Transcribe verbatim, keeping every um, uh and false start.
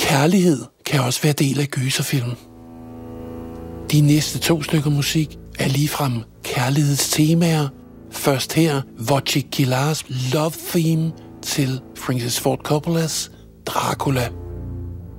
Kærlighed kan også være del af gyserfilm. De næste to stykker musik er ligefrem kærlighedstemaer. Først her Wojciech Kilar's Love Theme til Francis Ford Coppolas Dracula.